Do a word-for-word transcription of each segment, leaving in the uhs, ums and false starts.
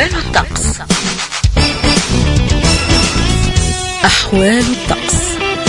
أحوال الطقس. أحوال الطقس.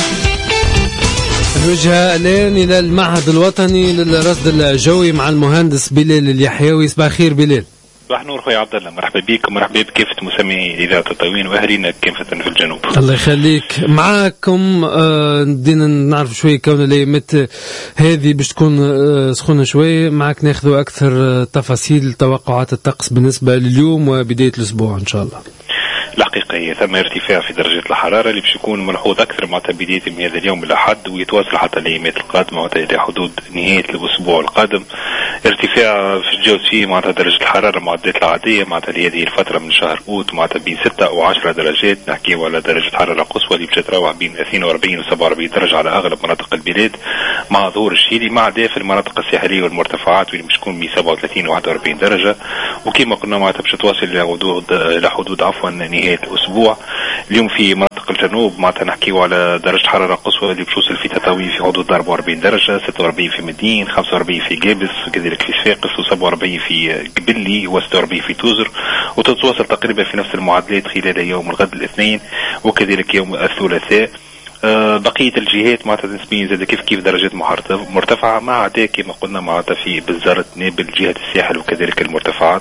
الوجهة الآن إلى المعهد الوطني للرصد الجوي مع المهندس بلال اليحيوي. صباح خير بلال. صباح نور خويا عبد الله، مرحبا بك ومرحبا بكافة مسامعي إذاعة التطوين وأهلنا كافة في الجنوب. الله يخليك. معاكم آه بدينا نعرف شوية كون الأيامات هذه باش تكون آه سخونة شوية. معك ناخذ أكثر آه تفاصيل توقعات الطقس بالنسبة لليوم وبداية الأسبوع إن شاء الله. الحقيقة هي ثم ارتفاع في درجة الحرارة اللي باش يكون ملحوظ أكثر مع بداية من هذا اليوم الأحد ويتواصل حتى الأيامات القادمة إلى حدود نهاية الأسبوع القادم. ارتفاع في الجو فيه مع درجة الحرارة معدلات العادية مع هذه الفترة من شهر أوت مع بين ستة أو عشرة درجات. نحكيو على درجة حرارة قصوى اللي باش تتراوح بين اثنين وأربعين و سبعة وأربعين درجة على أغلب مناطق البلاد مع ظهور الشيلي مع دافع المناطق الساحلية والمرتفعات واللي باش تكون من سبعة وثلاثين و واحد وأربعين درجة. وكما قلنا معناتها باش تواصل إلى حدود إلى حدود عفوا نهاية الأسبوع. اليوم في مناطق الجنوب معناتها نحكيو على درجة حرارة قصوى اللي بتوصل في تطاوي في حدود أربعة وأربعين درجة، ستة وأربعين في مدين، خمسة وأربعين في جابس، كذلك في صفاقس، وسبعة وأربعين في قبلي، وستة وأربعين في توزر، وتتواصل تقريبا في نفس المعادلات خلال يوم الغد الاثنين وكذلك يوم الثلاثاء. أه بقية الجهات معناتها نسبيا زاد كيف كيف درجات مرتفعة مع عدا كما قلنا معناتها في بزارة نابل جهة الساحل وكذلك المرتفعات.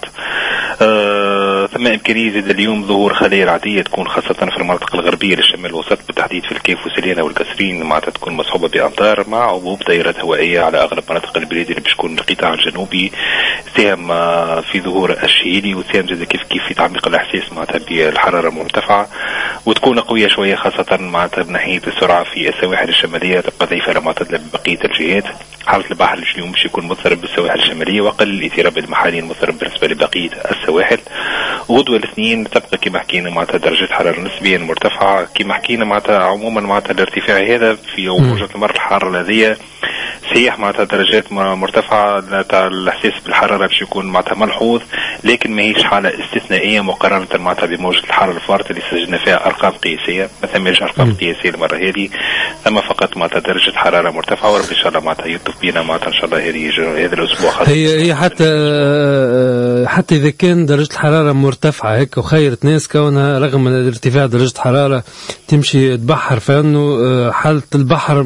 أه ثم إمكانية زاد اليوم ظهور خلايا رعدية تكون خاصة في المناطق الغربية للشمال الوسط بالتحديد في الكيف وسلينة والكسرين معناتها تكون مصحوبة بأمطار مع عبوب دائرات هوائية على أغلب مناطق البلاد اللي باش تكون القطاع الجنوبي ساهم في ظهور الشهيلي وساهم زاد كيف كيف في تعميق الإحساس معناتها بالحرارة المرتفعة وتكون قوية شوية خاصة معناتها بناحية السرعة في السواحل الشمالية تبقى ضعيفة لما تطلب بقية الجهات. حالة البحر اليوم باش يكون مضطرب بالسواحل الشمالية وأقل الاضطراب المحلي المضطرب بالنسبة لبقية السواحل. غدوة الاثنين تبقى كما حكينا معناتها درجة حرارة نسبيا مرتفعة كما حكينا معناتها عموما معناتها الارتفاع هذا في موجة المرة الحارة الذية صحيح معناتها درجات مرتفعة تاع الإحساس بالحرارة باش يكون معناتها ملحوظ لكن ما هيش حالة استثنائية مقارنة معناتها بموجة الحرارة الفارطة اللي سجلنا فيها أرقام قياسية. ما ثماش أرقام قياسية المرة هذه ثم فقط معناتها درجة حرارة مرتفعة ورب إن شاء الله معناتها يلطف بينا معناتها إن شاء الله هذه هذا الأسبوع. هي هي حتى حتى إذا كان درجة الحرارة مرتفعة هيك وخيرت ناس كونها رغم ارتفاع درجة الحرارة تمشي تبحر فإنه حالة البحر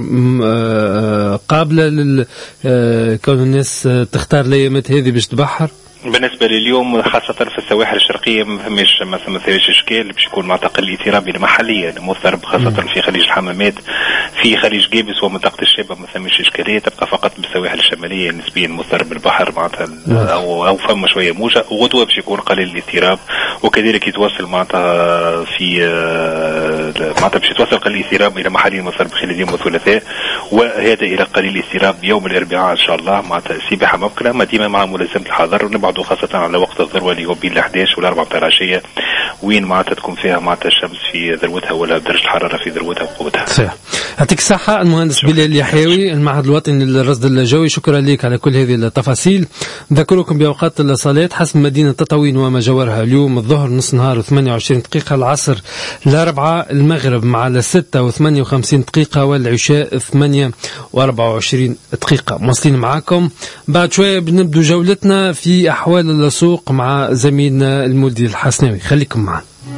قابلة كون الناس تختار الأيامات هذه باش تبحر. بالنسبة لليوم خاصة في السواحل الشرقية ما فماش ما فيش إشكال باش يكون مع تقل الاضطراب محليا مضطرب خاصة في خليج الحمامات في خليج جابس ومنطقة الشابة ما فماش إشكالية تبقى فقط بالسواحل الشمالية نسبيا مضطرب بالبحر معناتها أو أو فما شوية موجة وغدوة باش يكون قليل الاضطراب وكذلك يتواصل معناتها في معناتها باش يتواصل قليل الاضطراب إلى محليا مضطرب خلال يوم الثلاثاء وهذا إلى قليل الاضطراب يوم الأربعاء إن شاء الله معناتها السباحة ممكنة ما ديما مع ملازمة الحذر ونبعد خاصة على وقت الذروة اللي هو بين أحد عشر ولا أربعة العشية وين معناتها تكون فيها معناتها الشمس في ذروتها ولا درجة الحرارة في ذروتها وقوتها. صحيح. يعطيك الصحة المهندس بلال اليحيوي المعهد الوطني للرصد الجوي. شكرا لك على كل هذه التفاصيل. نذكركم بأوقات الصلاة حسب مدينة تطاوين وما جاورها اليوم الظهر نص نهار وثمانية وعشرين دقيقة العصر الأربعة المغرب مع الستة وثمانية وخمسين دقيقة والعشاء ثمانية وأربعة وعشرين دقيقة. مواصلين معاكم بعد شوية بنبدو جولتنا في أحوال السوق مع زميلنا المولدي الحسناوي. خليكم معنا.